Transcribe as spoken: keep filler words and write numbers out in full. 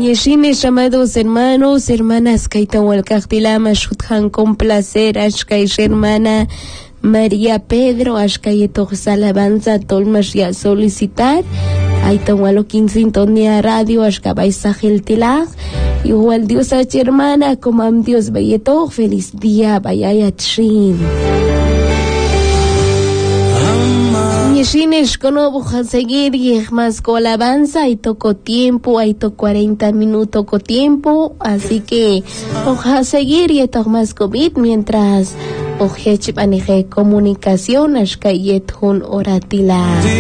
Yeshines, amados hermanos, hermanas, Kaitawal Cartilama, Shuthan, con placer, Ashkaish, hermana María Pedro, Ashkayetos alabanza, Tolmas ya solicitar, Aitawalo quince sintonía radio, Ashkabaisahil Tilag, igual Dios H hermana, como am Dios Bayeto, feliz día, Bayayachin. Yeshines, cono buja seguir y más con alabanza, y toco tiempo, hay to cuarenta minutos con tiempo, así que oja seguir y esto más COVID mientras oje chipaneje comunicación, ashkayet hun oratila.